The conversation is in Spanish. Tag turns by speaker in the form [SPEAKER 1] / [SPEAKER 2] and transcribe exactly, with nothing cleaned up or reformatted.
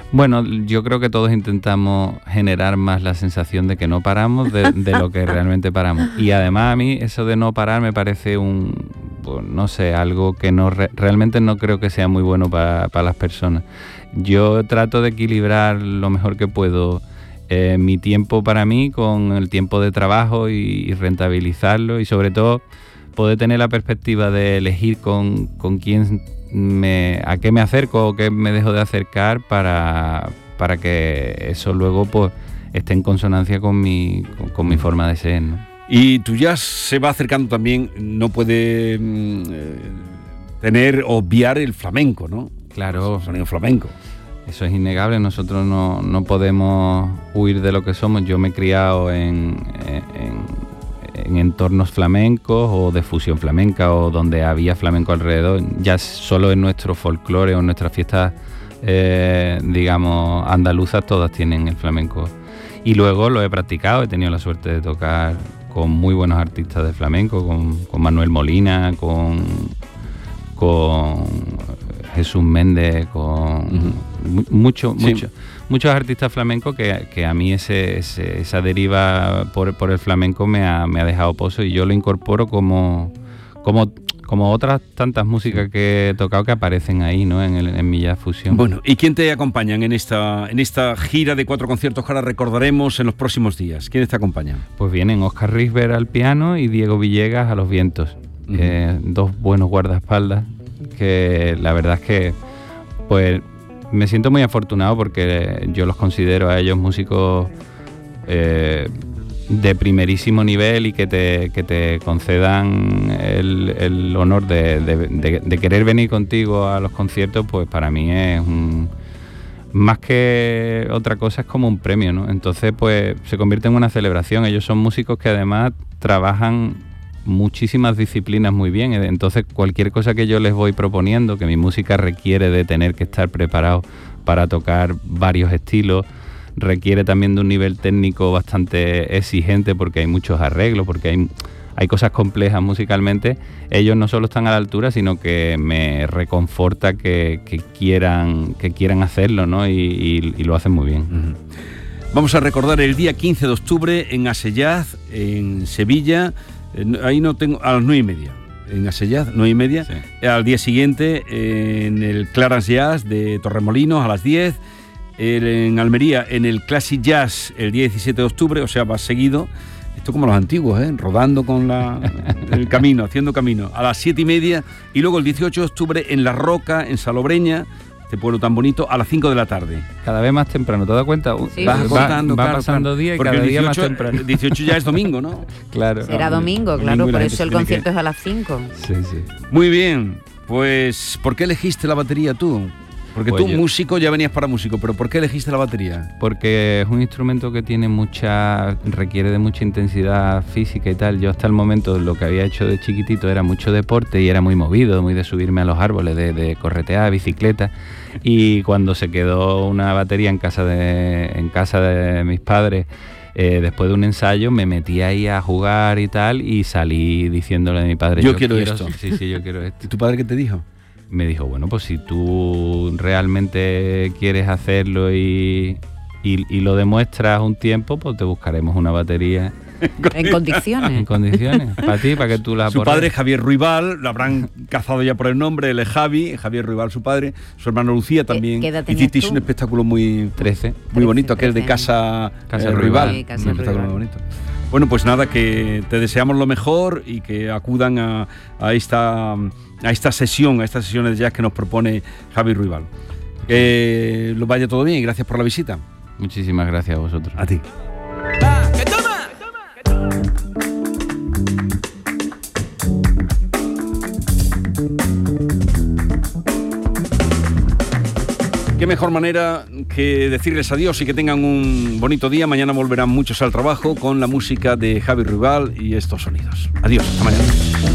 [SPEAKER 1] Bueno, yo creo que todos intentamos generar más la sensación de que no paramos de, de lo que realmente paramos. Y además a mí eso de no parar me parece un, pues, no sé, algo que no re, realmente no creo que sea muy bueno para, para las personas. Yo trato de equilibrar lo mejor que puedo eh, mi tiempo para mí con el tiempo de trabajo y, y rentabilizarlo, y sobre todo poder tener la perspectiva de elegir con, con quién me, a qué me acerco o qué me dejo de acercar para, para que eso luego pues esté en consonancia con mi, con, con mi forma de ser, ¿no?
[SPEAKER 2] Y tu jazz se va acercando también, no puede eh, tener, obviar el flamenco, ¿no?
[SPEAKER 1] Claro.
[SPEAKER 2] El sonido flamenco.
[SPEAKER 1] Eso es innegable, nosotros no, no podemos huir de lo que somos. Yo me he criado en, en, en entornos flamencos o de fusión flamenca o donde había flamenco alrededor. Ya solo en nuestro folclore o en nuestras fiestas, eh, digamos, andaluzas, todas tienen el flamenco. Y luego lo he practicado, he tenido la suerte de tocar con muy buenos artistas de flamenco, con, con Manuel Molina, con, con Jesús Méndez, con uh-huh. mucho, sí. mucho, muchos artistas flamencos que, que a mí ese, ese, esa deriva por, por el flamenco me ha, me ha dejado pozo, y yo lo incorporo como, como, como otras tantas músicas que he tocado que aparecen ahí, ¿no? En, el, en mi jazz fusión.
[SPEAKER 2] Bueno, ¿y quién te acompañan en esta, en esta gira de cuatro conciertos que ahora recordaremos en los próximos días? ¿Quiénes te acompañan?
[SPEAKER 1] Pues vienen Óscar Risber al piano y Diego Villegas a los vientos. Uh-huh. eh, dos buenos guardaespaldas que la verdad es que pues me siento muy afortunado porque yo los considero a ellos músicos eh, de primerísimo nivel y que te, que te concedan el, el honor de, de, de, de querer venir contigo a los conciertos, pues para mí es un, más que otra cosa, es como un premio, ¿no? Entonces pues se convierte en una celebración. Ellos son músicos que además trabajan muchísimas disciplinas muy bien, entonces cualquier cosa que yo les voy proponiendo, que mi música requiere de tener que estar preparado para tocar varios estilos, requiere también de un nivel técnico bastante exigente porque hay muchos arreglos, porque hay, hay cosas complejas musicalmente. Ellos no solo están a la altura, sino que me reconforta que, que, quieran, que quieran hacerlo, ¿no? y, y, y lo hacen muy bien.
[SPEAKER 2] Uh-huh. Vamos a recordar el día quince de octubre en Asellaz, en Sevilla. Ahí no tengo, a las nueve y media, en Asellaz, nueve y media. Sí. Al día siguiente en el Clarence Jazz de Torremolinos a las diez. En Almería, en el Classic Jazz, el día diecisiete de octubre, o sea, va seguido. Esto como los antiguos, ¿eh? Rodando con la, el camino, haciendo camino. A las siete y media. Y luego el dieciocho de octubre en La Roca, en Salobreña, este pueblo tan bonito, a las cinco de la tarde.
[SPEAKER 1] Cada vez más temprano, ¿te das cuenta?
[SPEAKER 2] Sí, va, sí, contando,
[SPEAKER 1] va, va
[SPEAKER 2] claro,
[SPEAKER 1] pasando
[SPEAKER 2] claro.
[SPEAKER 1] día y
[SPEAKER 2] porque
[SPEAKER 1] cada
[SPEAKER 2] dieciocho,
[SPEAKER 1] día más temprano.
[SPEAKER 2] El dieciocho ya es domingo, ¿no?
[SPEAKER 1] Claro.
[SPEAKER 3] Será
[SPEAKER 1] no,
[SPEAKER 3] domingo, claro,
[SPEAKER 2] domingo,
[SPEAKER 3] por eso el concierto
[SPEAKER 2] que...
[SPEAKER 3] es a las cinco.
[SPEAKER 1] Sí, sí.
[SPEAKER 2] Muy bien, pues ¿por qué elegiste la batería tú? Porque pues tú, yo... músico, ya venías para músico, pero ¿por qué elegiste la batería?
[SPEAKER 1] Porque es un instrumento que tiene mucha, requiere de mucha intensidad física y tal. Yo hasta el momento lo que había hecho de chiquitito era mucho deporte y era muy movido, muy de subirme a los árboles, de, de corretear, bicicleta. Y cuando se quedó una batería en casa de, en casa de mis padres, eh, después de un ensayo me metí ahí a jugar y tal, y salí diciéndole a mi padre,
[SPEAKER 2] yo, yo quiero, quiero esto.
[SPEAKER 1] Sí, sí, yo quiero esto.
[SPEAKER 2] ¿Y tu padre qué te dijo?
[SPEAKER 1] Me dijo, bueno, pues si tú realmente quieres hacerlo y, y, y lo demuestras un tiempo, pues te buscaremos una batería.
[SPEAKER 3] En condiciones.
[SPEAKER 1] En condiciones, para ti, para que tú la
[SPEAKER 2] Su
[SPEAKER 1] porres.
[SPEAKER 2] padre, Javier Ruibal, lo habrán cazado ya por el nombre, él es Javi, Javier Ruibal su padre, su hermano Lucía también.
[SPEAKER 3] ¿Qué edad tenías
[SPEAKER 2] Hicisteis
[SPEAKER 3] tú?
[SPEAKER 2] un espectáculo muy,
[SPEAKER 1] trece.
[SPEAKER 2] muy bonito,
[SPEAKER 3] trece,
[SPEAKER 2] aquel de Casa,
[SPEAKER 1] Casa
[SPEAKER 2] eh,
[SPEAKER 1] Ruibal.
[SPEAKER 2] Ruibal.
[SPEAKER 3] Sí, Casa
[SPEAKER 2] un espectáculo
[SPEAKER 3] Ruibal.
[SPEAKER 2] muy bonito. Bueno, pues nada, que te deseamos lo mejor y que acudan a, a, esta, a esta sesión, a estas sesiones de jazz que nos propone Javi Ruibal. Que lo vaya todo bien y gracias por la visita.
[SPEAKER 1] Muchísimas gracias a vosotros.
[SPEAKER 2] A ti.
[SPEAKER 4] Va, que toma.
[SPEAKER 2] Qué mejor manera que decirles adiós y que tengan un bonito día. Mañana volverán muchos al trabajo con la música de Javi Ruibal y estos sonidos. Adiós, hasta mañana.